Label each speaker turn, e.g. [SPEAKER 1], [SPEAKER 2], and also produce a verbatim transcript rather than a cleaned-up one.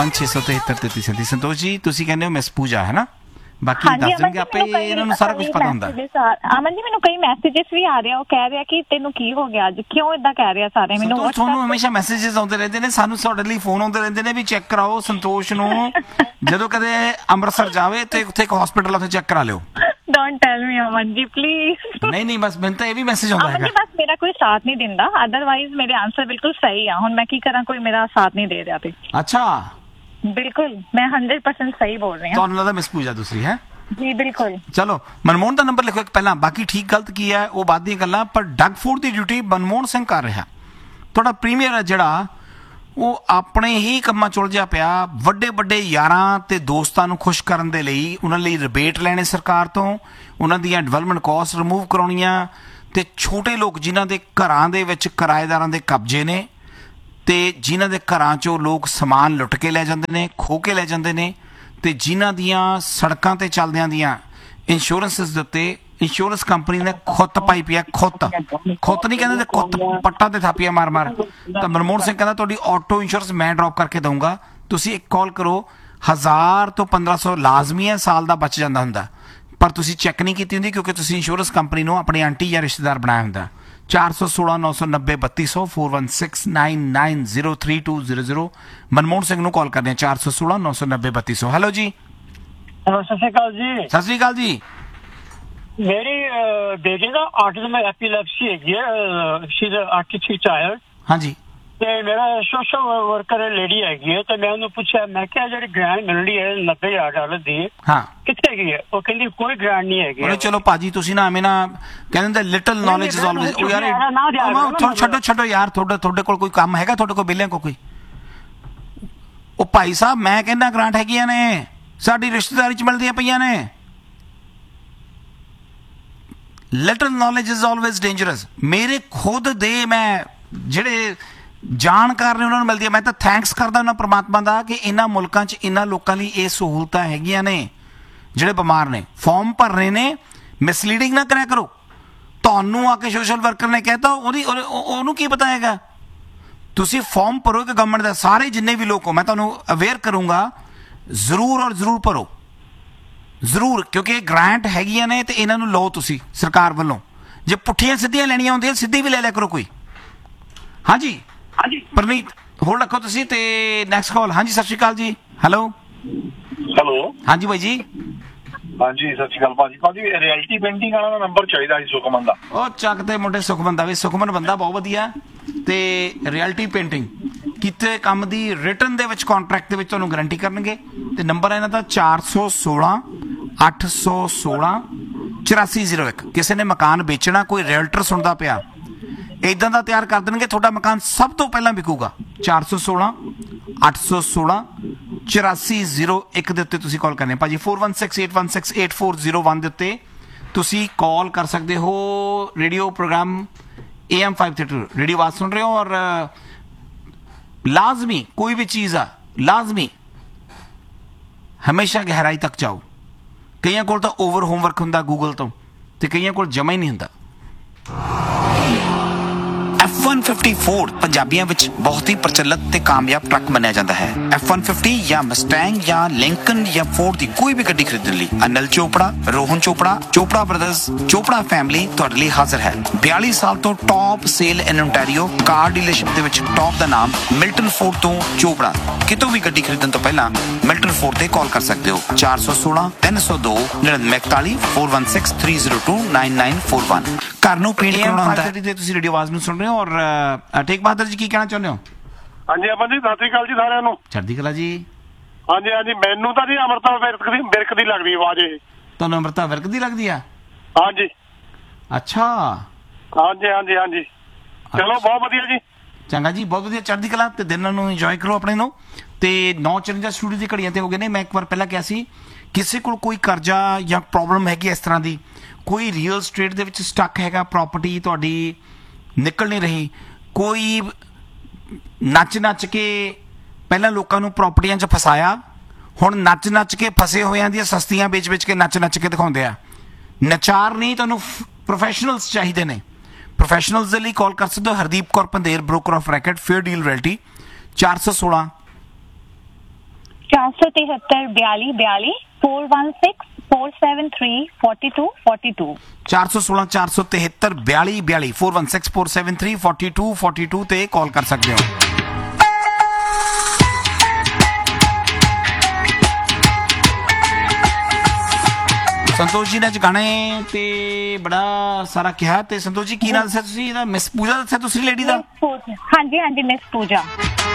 [SPEAKER 1] ਪੰਜ ਛੇ ਸੌ ਤਿਹੱਤਰ ਤੇਤੀ ਸੈਂਤੀ। ਸੰਤੋਸ਼ ਜੀ ਤੁਸੀਂ ਕਹਿੰਦੇ ਹੋ ਮਿਸ ਪੂਜਾ ਹੈ ਨਾ, ਬਾਕੀ ਦੱਸ ਦੇਣਗੇ ਆਪੇ, ਇਹਨਾਂ ਨੂੰ ਸਾਰਾ ਕੁਝ ਪਤਾ ਹੁੰਦਾ।
[SPEAKER 2] ਅਮਨ ਜੀ ਮੈਨੂੰ ਕਈ ਮੈਸੇजेस ਵੀ ਆ ਰਹੇ ਆ, ਉਹ ਕਹਿ ਰਿਹਾ ਕਿ ਤੈਨੂੰ ਕੀ ਹੋ ਗਿਆ ਅੱਜ, ਕਿਉਂ ਇਦਾਂ ਕਹਿ ਰਿਹਾ ਸਾਰੇ ਮੈਨੂੰ।
[SPEAKER 1] ਤੁਹਾਨੂੰ ਹਮੇਸ਼ਾ ਮੈਸੇजेस ਆਉਂਦੇ ਰਹਿੰਦੇ ਨੇ, ਸਾਨੂੰ ਤੁਹਾਡੇ ਲਈ ਫੋਨ ਆਉਂਦੇ ਰਹਿੰਦੇ ਨੇ ਵੀ ਚੈੱਕ ਕਰਾਓ ਸੰਤੋਸ਼ ਨੂੰ, ਜਦੋਂ ਕਦੇ ਅੰਮ੍ਰਿਤਸਰ ਜਾਵੇ ਤੇ ਉੱਥੇ ਇੱਕ ਹਸਪੀਟਲ ਉੱਥੇ ਚੈੱਕ ਕਰਾ ਲਿਓ।
[SPEAKER 2] Don't tile me Aman ji please.
[SPEAKER 1] ਨਹੀਂ ਨਹੀਂ ਬਸ ਮੈਨੂੰ ਤਾਂ ਇਹ ਵੀ ਮੈਸੇਜ ਆਉਂਦਾ ਹੈਗਾ।
[SPEAKER 2] ਬਸ ਮੇਰਾ ਕੋਈ ਸਾਥ ਨਹੀਂ ਦਿੰਦਾ, ਅਦਰਵਾਈਜ਼ ਮੇਰੇ ਆਨਸਰ ਬਿਲਕੁਲ ਸਹੀ ਆ। ਹੁਣ ਮੈਂ ਕੀ ਕਰਾਂ, ਕੋਈ ਮੇਰਾ ਸਾਥ ਨਹੀਂ ਦੇ ਰਿਹਾ ਤੇ।
[SPEAKER 1] ਅੱਛਾ
[SPEAKER 2] ਬਿਲਕੁਲ ਮੈਂ ਹੰਡਰਡ ਪਰਸੈਂਟ ਸਹੀ ਬੋਲ ਰਹੀ ਹਾਂ।
[SPEAKER 1] ਤੁਹਾਨੂੰ ਲੱਗਦਾ ਮਿਸ ਪੂਜਾ ਦੂਸਰੀ ਹੈ?
[SPEAKER 2] ਜੀ ਬਿਲਕੁਲ।
[SPEAKER 1] ਚਲੋ ਮਨਮੋਹਨ ਦਾ ਨੰਬਰ ਲਿਖੋ ਇੱਕ ਪਹਿਲਾਂ, ਬਾਕੀ ਠੀਕ ਗਲਤ ਕੀ ਹੈ ਉਹ ਬਾਅਦ ਦੀਆਂ ਗੱਲਾਂ। ਪਰ ਡਗ ਫੂਡ ਦੀ ਡਿਊਟੀ ਮਨਮੋਹਨ ਸਿੰਘ ਕਰ ਰਿਹਾ। ਤੁਹਾਡਾ ਪ੍ਰੀਮੀਅਰ ਹੈ ਜਿਹੜਾ ਉਹ ਆਪਣੇ ਹੀ ਕੰਮਾਂ 'ਚ ਉਲਝਿਆ ਪਿਆ, ਵੱਡੇ ਵੱਡੇ ਯਾਰਾਂ ਤੇ ਦੋਸਤਾਂ ਨੂੰ ਖੁਸ਼ ਕਰਨ ਦੇ ਲਈ ਉਹਨਾਂ ਲਈ ਰਿਬੇਟ ਲੈਣੇ ਸਰਕਾਰ ਤੋਂ, ਉਹਨਾਂ ਦੀਆਂ ਡਿਵੈਲਪਮੈਂਟ ਕਾਸਟ ਰਿਮੂਵ ਕਰਾਉਣੀਆਂ, ਤੇ ਛੋਟੇ ਲੋਕ ਜਿਨ੍ਹਾਂ ਦੇ ਘਰਾਂ ਦੇ ਵਿੱਚ ਕਿਰਾਏਦਾਰਾਂ ਦੇ ਕਬਜ਼ੇ ਨੇ ਤੇ ਜਿਨ੍ਹਾਂ ਦੇ ਘਰਾਂ 'ਚੋਂ ਲੋਕ ਸਮਾਨ ਲੁੱਟ ਕੇ ਲੈ ਜਾਂਦੇ ਨੇ, ਖੋਹ ਕੇ ਲੈ ਜਾਂਦੇ ਨੇ, ਤੇ ਜਿਨ੍ਹਾਂ ਦੀਆਂ ਸੜਕਾਂ ਤੇ ਚੱਲਦਿਆਂ ਦੀਆਂ ਇੰਸ਼ੋਰੈਂਸਿਸ ਦੇ ਉੱਤੇ ਇੰਸ਼ੋਰੈਂਸ ਕੰਪਨੀ ਨੇ ਖੁੱਤ ਪਾਈ ਪਈ ਆ। ਖੁੱਤ ਖੁੱਤ ਨਹੀਂ ਕਹਿੰਦੇ, ਖੁੱਤ ਪੱਟਾਂ ਤੇ ਥਾਪੀਆਂ ਮਾਰ ਮਾਰ। ਤਾਂ ਮਨਮੋਹਨ ਸਿੰਘ ਕਹਿੰਦਾ ਤੁਹਾਡੀ ਆਟੋ ਇੰਸ਼ੋਰੈਂਸ ਮੈਂ ਡਰੌਪ ਕਰਕੇ ਦਊਂਗਾ, ਤੁਸੀਂ ਇੱਕ ਕਾਲ ਕਰੋ। ਹਜ਼ਾਰ ਤੋਂ ਪੰਦਰਾਂ ਸੌ ਲਾਜ਼ਮੀ ਹੈ, ਸਾਲ ਦਾ ਬਚ ਜਾਂਦਾ ਹੁੰਦਾ, ਪਰ ਤੁਸੀਂ ਚੈੱਕ ਨਹੀਂ ਕੀਤੀ ਹੁੰਦੀ ਕਿਉਂਕਿ ਤੁਸੀਂ ਇੰਸ਼ੋਰੈਂਸ ਕੰਪਨੀ ਨੂੰ ਆਪਣੀ ਆਂਟੀ ਜਾਂ ਰਿਸ਼ਤੇਦਾਰ ਬਣਾਇਆ ਹੁੰਦਾ। ਚਾਰ ਸੌ ਸੋਲਾਂ ਨੌ ਸੌ ਨੱਬੇ ਬੱਤੀ ਸੌ four one six nine nine zero three two zero zero Manmohan Singh ਨੂੰ ਕਾਲ ਕਰਦੇ ਆ। ਚਾਰ ਸੌ ਸੋਲਾਂ ਨੌ ਸੌ ਨੱਬੇ ਬੱਤੀ ਸੌ। ਹੈਲੋ ਜੀ।
[SPEAKER 3] ਹੈਲੋ ਸਤਿ ਸ਼੍ਰੀ ਅਕਾਲ ਜੀ।
[SPEAKER 1] ਸਤਿ ਸ਼੍ਰੀ ਅਕਾਲ ਜੀ।
[SPEAKER 3] ਮੇਰੀ ਬੇਟੀ ਦਾ ਆਟਿਜ਼ਮ ਐਪੀਲੈਪਸੀ ਹੈਗੀ ਹੈ, ਸ਼ੀ ਇਜ਼ ਆਰਟੀਫਿਸ਼ਲ ਚਾਈਲਡ।
[SPEAKER 1] ਹਾਂਜੀ।
[SPEAKER 3] ਤੇ ਮੇਰਾ ਸੋਸ਼ਲ ਵਰਕਰ ਲੇਡੀ ਹੈਗੀ ਹੈ, ਤੇ ਮੈਂ ਉਹਨੂੰ ਪੁੱਛਿਆ, ਮੈਂ ਕਿਹਾ ਜਿਹੜੀ ਗ੍ਰਾਂਟ ਮਿਲਣੀ ਹੈ ਨੱਬੇ ਹਜ਼ਾਰ ਡਾਲਰ ਦੀ,
[SPEAKER 1] ਹਾਂ
[SPEAKER 3] ਕਿੱਥੇ ਹੈਗੀ ਹੈ? ਉਹ ਕਹਿੰਦੀ ਕੋਈ ਗ੍ਰਾਂਟ ਨਹੀਂ ਹੈਗੀ।
[SPEAKER 1] ਉਹਨੇ ਚਲੋ ਭਾਜੀ ਤੁਸੀਂ ਨਾ ਐਵੇਂ ਨਾ ਕਹਿੰਦੇ ਲਿਟਲ ਨੌਲੇਜ ਇਜ਼ ਆਲਵੇਜ਼। ਉਹ ਯਾਰ ਛੱਡੋ ਛੱਡੋ ਯਾਰ, ਤੁਹਾਡੇ ਤੁਹਾਡੇ ਕੋਲ ਕੋਈ ਕੰਮ ਹੈਗਾ, ਤੁਹਾਡੇ ਕੋਲ ਬਿੱਲਿਆਂ ਕੋ ਕੋਈ? ਉਹ ਭਾਈ ਸਾਹਿਬ ਮੈਂ ਕਹਿੰਦਾ ਗ੍ਰਾਂਟ ਹੈਗੀਆਂ ਨੇ, ਸਾਡੀ ਰਿਸ਼ਤੇਦਾਰੀ 'ਚ ਮਿਲਦੀਆਂ ਪਈਆਂ ਨੇ। Little knowledge is always dangerous. ਮੇਰੇ ਖੁਦ ਦੇ ਮੈਂ ਜਿਹੜੇ ਜਾਣਕਾਰ ਨੇ ਉਹਨਾਂ ਨੂੰ ਮਿਲਦੀ ਹੈ। ਮੈਂ ਤਾਂ ਥੈਂਕਸ ਕਰਦਾ ਉਹਨਾਂ ਪਰਮਾਤਮਾ ਦਾ ਕਿ ਇਹਨਾਂ ਮੁਲਕਾਂ 'ਚ ਇਹਨਾਂ ਲੋਕਾਂ ਲਈ ਇਹ ਸਹੂਲਤਾਂ ਹੈਗੀਆਂ ਨੇ। ਜਿਹੜੇ ਬਿਮਾਰ ਨੇ ਫਾਰਮ ਭਰ ਰਹੇ ਨੇ, ਮਿਸਲੀਡਿੰਗ ਨਾ ਕਰਿਆ ਕਰੋ। ਤੁਹਾਨੂੰ ਆ ਕੇ ਸੋਸ਼ਲ ਵਰਕਰ ਨੇ ਕਹਿਤਾ, ਉਹਦੀ ਉਹਨੂੰ ਕੀ ਪਤਾ ਹੈਗਾ? ਤੁਸੀਂ ਫਾਰਮ ਭਰੋ ਕਿ ਗਵਰਨਮੈਂਟ ਦਾ, ਸਾਰੇ ਜਿੰਨੇ ਵੀ ਲੋਕ ਹੋ ਮੈਂ ਤੁਹਾਨੂੰ ਅਵੇਅਰ ਕਰੂੰਗਾ, ਜ਼ਰੂਰ ਔਰ ਜ਼ਰੂਰ ਭਰੋ ਜ਼ਰੂਰ, ਕਿਉਂਕਿ ਗ੍ਰਾਂਟ ਹੈਗੀਆਂ ਨੇ ਤੇ ਇਹਨਾਂ ਨੂੰ ਲਓ ਤੁਸੀਂ ਸਰਕਾਰ ਵੱਲੋਂ। ਜੇ ਪੁੱਠੀਆਂ ਸਿੱਧੀਆਂ ਲੈਣੀਆਂ ਹੁੰਦੀਆਂ ਸਿੱਧੀ ਵੀ ਲੈ ਲਿਆ ਕਰੋ ਕੋਈ। ਹਾਂਜੀ
[SPEAKER 3] ਹਾਂਜੀ
[SPEAKER 1] ਪਰਨੀਤ ਹੋਲਡ ਰੱਖੋ ਤੁਸੀਂ ਤੇ ਨੈਕਸਟ ਕਾਲ। ਹਾਂਜੀ ਸਤਿ ਸ਼੍ਰੀ ਅਕਾਲ ਜੀ। ਹੈਲੋ
[SPEAKER 4] ਹੈਲੋ
[SPEAKER 1] ਹਾਂਜੀ ਬਾਈ ਜੀ।
[SPEAKER 4] ਹਾਂਜੀ ਸਤਿ ਸ਼੍ਰੀ ਅਕਾਲ ਭਾਜੀ। ਭਾਜੀ ਰਿਐਲਿਟੀ ਪੇਂਟਿੰਗ ਵਾਲਾ ਦਾ ਨੰਬਰ ਚਾਹੀਦਾ ਸੀ ਸੁਖਮਨ ਦਾ।
[SPEAKER 1] ਉਹ ਚੱਕ ਤੇ ਮੁੰਡੇ ਸੁਖਮਨ ਦਾ ਵੀ, ਸੁਖਮਨ ਬੰਦਾ ਬਹੁਤ ਵਧੀਆ ਤੇ ਰਿਐਲਿਟੀ ਪੇਂਟਿੰਗ ਕੀਤੇ ਕੰਮ ਦੀ ਰਿਟਨ ਦੇ ਵਿੱਚ ਕੰਟਰੈਕਟ ਦੇ ਵਿੱਚ ਤੁਹਾਨੂੰ ਗਰੰਟੀ ਕਰਨਗੇ। ਤੇ ਨੰਬਰ ਹੈ ਇਹਨਾਂ ਦਾ ਚਾਰ ਸੌ ਸੋਲਾਂ ਅੱਠ ਸੌ ਸੋਲਾਂ ਚੁਰਾਸੀ ਜ਼ੀਰੋ ਇੱਕ। ਕਿਸੇ ਨੇ ਮਕਾਨ ਵੇਚਣਾ, ਕੋਈ ਰੀਅਲਟਰ ਸੁਣਦਾ ਪਿਆ, ਇੱਦਾਂ ਦਾ ਤਿਆਰ ਕਰ ਦੇਣਗੇ, ਤੁਹਾਡਾ ਮਕਾਨ ਸਭ ਤੋਂ ਪਹਿਲਾਂ ਵਿਕੂਗਾ। ਚਾਰ ਸੌ ਸੋਲਾਂ ਅੱਠ ਸੌ ਸੋਲਾਂ ਚੁਰਾਸੀ ਜ਼ੀਰੋ ਇੱਕ ਦੇ ਉੱਤੇ ਤੁਸੀਂ ਕਾਲ ਕਰਨੇ ਭਾਜੀ। Four one six eight one six eight four zero one ਦੇ ਉੱਤੇ ਤੁਸੀਂ ਕਾਲ ਕਰ ਸਕਦੇ ਹੋ। Radio programme A M five thirty radio आवाज सुन रहे हो और लाजमी कोई भी चीज आ लाजमी हमेशा गहराई तक जाओ। कईयां कोल तो ओवर होमवर्क हुंदा गूगल तो ते कईयां कोल जमा ही नहीं हुंदा। एफ वन फिफ्टी फोर्ड पंजाबियों विच बहुत ही प्रचलित ते कामयाब ट्रक मन्निया जाता है। एफ वन फिफ्टी या मस्टैंग या लिंकन या फोर्ड की कोई भी गड्डी खरीदने लई अनिल चोपड़ा, रोहन चोपड़ा, चोपड़ा ब्रदर्स, चोपड़ा फैमिली तुहाडे लई हाजिर है। बयाली साल तो टॉप सेल इन ओंटारियो कार डीलरशिप दे विच टॉप दा नाम मिल्टन फोर्ड तो चोपड़ा। कितों भी गड्डी खरीदण तो पहला मिल्टन फोर्ड ते कॉल कर सकते हो। चार सौ सोलह तीन सौ दो नड़िनवे इकताली four one six three zero to nine nine four one. घर नूं पेंट कराउणा हुंदा है। तुसीं रेडियो आवाज़ नूं सुण रहे हो और टेक बहादुर जी की कहना चाਹੁੰਦੇ ਹੋ?
[SPEAKER 4] ਹਾਂਜੀ ਅਮਨ ਜੀ ਸਤਿ ਸ਼੍ਰੀ ਅਕਾਲ ਜੀ ਸਾਰਿਆਂ ਨੂੰ।
[SPEAKER 1] ਚੜ੍ਹਦੀ ਕਲਾ ਜੀ।
[SPEAKER 4] ਹਾਂਜੀ ਹਾਂਜੀ ਮੈਨੂੰ ਤਾਂ ਜੀ ਅਮਰਤਾ ਵਿਰਕ ਦੀ ਵਿਰਕ ਦੀ ਲੱਗਦੀ ਆਵਾਜ਼ ਇਹ।
[SPEAKER 1] ਤੁਹਾਨੂੰ ਅਮਰਤਾ ਵਿਰਕ ਦੀ ਲੱਗਦੀ ਆ?
[SPEAKER 4] ਹਾਂਜੀ।
[SPEAKER 1] ਅੱਛਾ।
[SPEAKER 4] ਹਾਂਜੀ ਹਾਂਜੀ ਹਾਂਜੀ ਚਲੋ ਬਹੁਤ ਵਧੀਆ ਜੀ।
[SPEAKER 1] ਚੰਗਾ ਜੀ ਬਹੁਤ ਵਧੀਆ ਚੜ੍ਹਦੀ ਕਲਾ ਤੇ ਦਿਨਾਂ ਨੂੰ ਇੰਜੋਏ ਕਰੋ ਆਪਣੇ ਨੂੰ। ਤੇ ਨੌ ਚਰੰਜਾ ਸਟੂਡੀਓ ਦੀ ਘੜੀਆਂ ਤੇ ਹੋ ਗਏ ਨੇ। ਮੈਂ ਇੱਕ ਵਾਰ ਪਹਿਲਾਂ ਕਿਹਾ ਸੀ ਕਿਸੇ ਕੋਲ ਕੋਈ ਕਰਜ਼ਾ ਜਾਂ ਪ੍ਰੋਬਲਮ ਹੈਗੀ ਇਸ ਤਰ੍ਹਾਂ ਦੀ, ਕੋਈ ਰੀਅਲ ਸਟੇਟ ਦੇ ਵਿੱਚ ਸਟਕ ਹੈਗਾ, ਪ੍ਰਾਪਰਟੀ ਤੁਹਾਡੀ ਨਿਕਲ ਨਹੀਂ ਰਹੀ, ਕੋਈ ਨੱਚ ਨੱਚ ਕੇ ਪਹਿਲਾਂ ਲੋਕਾਂ ਨੂੰ ਪ੍ਰਾਪਰਟੀਆਂ 'ਚ ਫਸਾਇਆ, ਹੁਣ ਨੱਚ ਨੱਚ ਕੇ ਫਸੇ ਹੋਇਆਂ ਦੀਆਂ ਸਸਤੀਆਂ ਵੇਚ ਵੇਚ ਕੇ ਨੱਚ ਨੱਚ ਕੇ ਦਿਖਾਉਂਦੇ ਆ। ਨਚਾਰ ਨਹੀਂ, ਤੁਹਾਨੂੰ ਪ੍ਰੋਫੈਸ਼ਨਲਸ ਚਾਹੀਦੇ ਨੇ। ਪ੍ਰੋਫੈਸ਼ਨਲਸ ਦੇ ਲਈ ਕਾਲ ਕਰ ਸਕਦੇ ਹੋ Hardeep Kaur Pander, broker of racket, fair deal reality. ਚਾਰ ਸੌ ਸੋਲਾਂ
[SPEAKER 2] ਸੌ ਤਿਹੱਤਰ ਬਿਆਲੀ ਬਿਆਲੀ four one six four seven three four two four two
[SPEAKER 1] ਚਾਰ ਸੌ ਸੋਲਾਂ ਚਾਰ ਸੌ ਤਿਹੱਤਰ ਬਿਆਲੀ ਬਿਆਲੀ four one six four seven three four two four two ਤੇ ਕਾਲ ਕਰ ਸਕਦੇ ਹੋ। ਸੰਤੋਸ਼ ਜੀ ਨੇ ਅੱਜ ਗਾਣੇ ਤੇ ਬੜਾ ਸਾਰਾ ਕਿਹਾ ਤੇ ਸੰਤੋਸ਼ ਜੀ ਕੀ ਨਾਮ ਦੱਸਿਆ ਤੁਸੀਂ ਇਹਦਾ? ਮਿਸ ਪੂਜਾ ਦੱਸਿਆ ਤੁਸੀਂ ਲੇਡੀ ਦਾ?
[SPEAKER 2] ਹਾਂਜੀ ਹਾਂਜੀ ਮਿਸ ਪੂਜਾ।